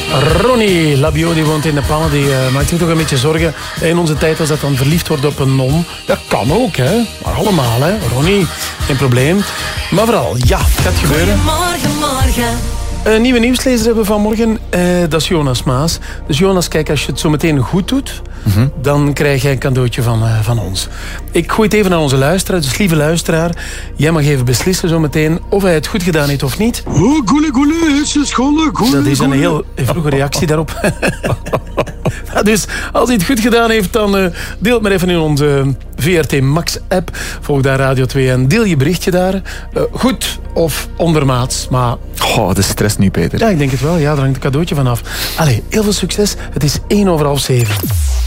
Ronnie Labio, die woont in Nepal, die maakt zich toch een beetje zorgen. In onze tijd was dat dan verliefd worden op een non. Dat kan ook, hè. Maar allemaal, hè. Ronnie, geen probleem. Maar vooral, ja, het gaat gebeuren. Goedemorgen. Een nieuwe nieuwslezer hebben we vanmorgen. Dat is Jonas Maas. Dus Jonas, kijk, als je het zo meteen goed doet, dan krijg jij een cadeautje van ons. Ik gooi het even naar onze luisteraar. Dus lieve luisteraar, jij mag even beslissen zo meteen of hij het goed gedaan heeft of niet. Oh, goele, is scholle, Dat is een heel vroege reactie daarop. Dus als hij het goed gedaan heeft, dan deel het maar even in onze VRT Max app. Volg daar Radio 2 en deel je berichtje daar. Goed of ondermaats, maar... Oh, de stress nu, Peter. Ja, ik denk het wel. Ja, daar hangt een cadeautje vanaf. Allee, heel veel succes. Het is 6:01.